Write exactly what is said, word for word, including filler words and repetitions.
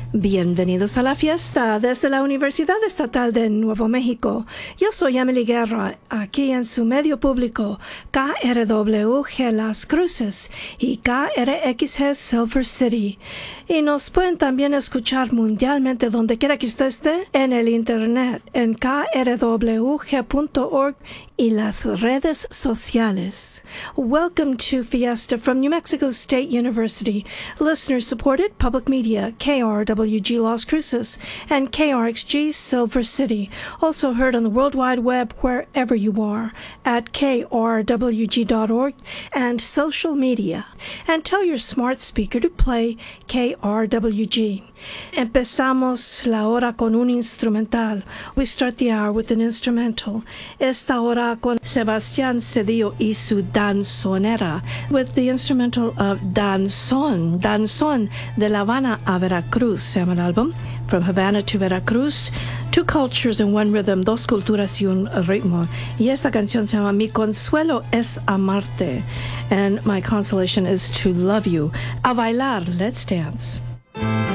Bienvenidos a la fiesta desde la Universidad Estatal de Nuevo México. Yo soy Emily Guerra, aquí en su medio público, K R W G Las Cruces y K R X G Silver City. Y nos pueden también escuchar mundialmente donde quiera que usted esté en el internet, en K R W G punto org y las redes sociales. Welcome to Fiesta from New Mexico State University, listener-supported public media, K R W G Las Cruces and K R X G Silver City, also heard on the World Wide Web wherever you are, at K R W G dot org and social media. And tell your smart speaker to play K R W G. Empezamos la hora con un instrumental. We start the hour with an instrumental. Esta hora con Sebastián Cedillo y su danzonera, with the instrumental of Danzón. Danzón de La Habana a Veracruz, se llama el álbum. From Havana to Veracruz, two cultures and one rhythm, dos culturas y un ritmo. Y esta canción se llama Mi consuelo es amarte, and my consolation is to love you. A bailar, let's dance.